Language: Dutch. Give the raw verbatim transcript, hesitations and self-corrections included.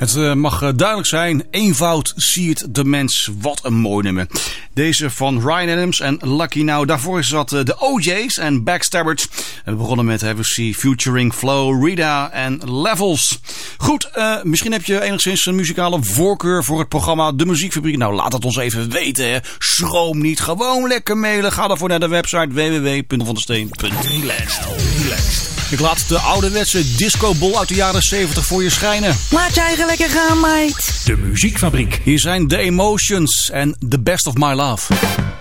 Het uh, mag uh, duidelijk zijn, eenvoud siert de mens. Wat een mooi nummer. Deze van Ryan Adams en Lucky Now. Daarvoor zat uh, de O J's en Backstabbers. We begonnen met Have You See featuring Flo, Rida en Levels. Goed, uh, misschien heb je enigszins een muzikale voorkeur voor het programma De Muziekfabriek. Nou, laat het ons even weten. Hè. Schroom niet, gewoon lekker mailen. Ga daarvoor naar de website w w w punt vandesteen punt n l. Relaxed. Ik laat de ouderwetse discobol uit de jaren zeventig voor je schijnen. Laat je eigen lekker gaan, meid. De Muziekfabriek. Hier zijn The Emotions en The Best of My Love.